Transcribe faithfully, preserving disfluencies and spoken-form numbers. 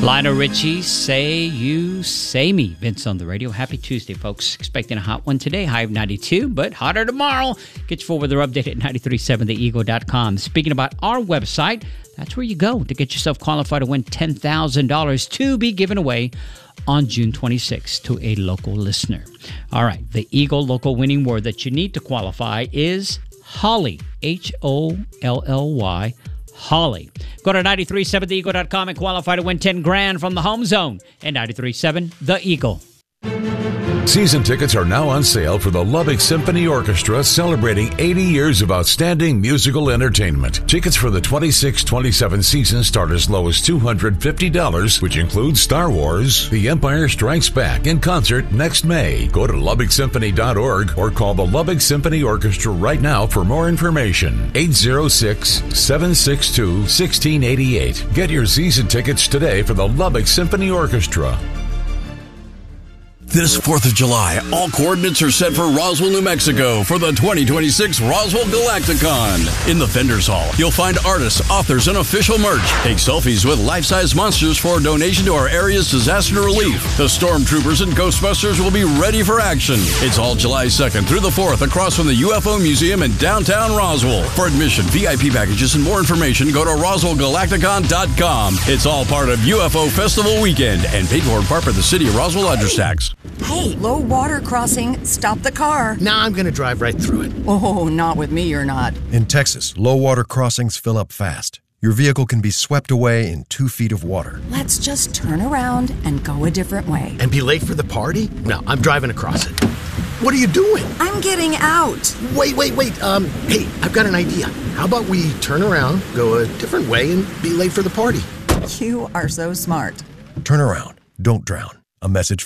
Lionel Richie, Say You, Say Me. Vince on the radio. Happy Tuesday, folks. Expecting a hot one today. High of ninety-two, but hotter tomorrow. Get your full weather update at nine three seven the eagle dot com. Speaking about our website, that's where you go to get yourself qualified to win ten thousand dollars to be given away on June twenty-sixth to a local listener. All right, the Eagle local winning word that you need to qualify is Holly. H O L L Y. Holly. Go to nine three seven the eagle dot com and qualify to win ten grand from the Home Zone and nine three seven The Eagle. Season tickets are now on sale for the Lubbock Symphony Orchestra, celebrating eighty years of outstanding musical entertainment. Tickets for the twenty-six twenty-seven season start as low as two hundred fifty dollars, which includes Star Wars, The Empire Strikes Back in concert next May. Go to lubbock symphony dot org or call the Lubbock Symphony Orchestra right now for more information. eight oh six, seven six two, one six eight eight. Get your season tickets today for the Lubbock Symphony Orchestra. This fourth of July, all coordinates are set for Roswell, New Mexico for the twenty twenty-six Roswell Galacticon. In the Vendors Hall, you'll find artists, authors, and official merch. Take selfies with life-size monsters for a donation to our area's disaster relief. The Stormtroopers and Ghostbusters will be ready for action. It's all July second through the fourth across from the U F O Museum in downtown Roswell. For admission, V I P packages, and more information, go to roswell galacticon dot com. It's all part of U F O Festival Weekend and paid for in part by the City of Roswell Address Tax. Hey, low water crossing. Stop the car. Nah, I'm going to drive right through it. Oh, not with me, you're not. In Texas, low water crossings fill up fast. Your vehicle can be swept away in two feet of water. Let's just turn around and go a different way. And be late for the party? No, I'm driving across it. What are you doing? I'm getting out. Wait, wait, wait. Um, hey, I've got an idea. How about we turn around, go a different way, and be late for the party? You are so smart. Turn around. Don't drown. A message